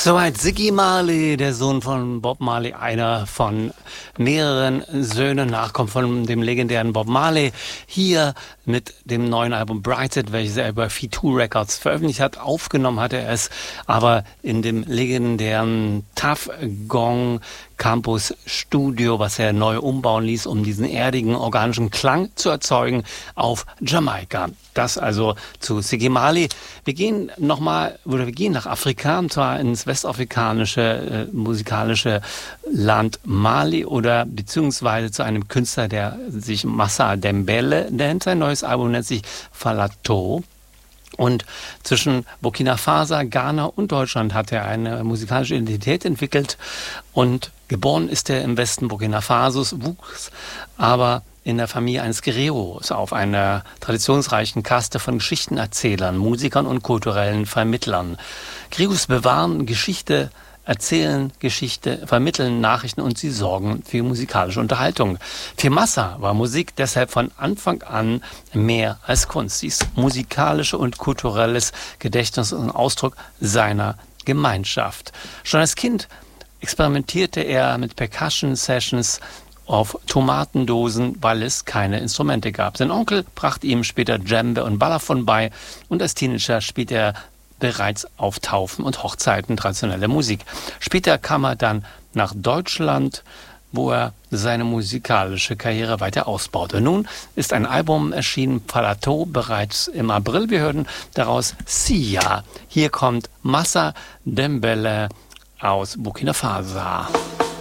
Soweit Ziggy Marley, der Sohn von Bob Marley, einer von mehreren Söhnen, Nachkommen von dem legendären Bob Marley, hier mit dem neuen Album Brighted, welches er über Fee2 Records veröffentlicht hat. Aufgenommen hatte er es aber in dem legendären Tuff Gong Campus Studio, was er neu umbauen ließ, um diesen erdigen, organischen Klang zu erzeugen auf Jamaika. Das also zu Ziggy Marley. Wir gehen nach Afrika, und zwar ins westafrikanische musikalische Land Mali oder beziehungsweise zu einem Künstler, der sich Massa Dembele nennt. Sein neues Album nennt sich Falato. Und zwischen Burkina Faso, Ghana und Deutschland hat er eine musikalische Identität entwickelt. Und geboren ist er im Westen Burkina Fasos, wuchs aber in der Familie eines Guerilleros auf, einer traditionsreichen Kaste von Geschichtenerzählern, Musikern und kulturellen Vermittlern. Guerilleros bewahren Geschichte, erzählen Geschichte, vermitteln Nachrichten und sie sorgen für musikalische Unterhaltung. Für Massa war Musik deshalb von Anfang an mehr als Kunst. Sie ist musikalische und kulturelles Gedächtnis und Ausdruck seiner Gemeinschaft. Schon als Kind experimentierte er mit Percussion-Sessions auf Tomatendosen, weil es keine Instrumente gab. Sein Onkel brachte ihm später Djembe und Balafon bei und als Teenager spielte er bereits auf Taufen und Hochzeiten traditionelle Musik. Später kam er dann nach Deutschland, wo er seine musikalische Karriere weiter ausbaute. Nun ist ein Album erschienen, Falato, bereits im April. Wir hören daraus Sia. Hier kommt Massa Dembele aus Burkina Faso.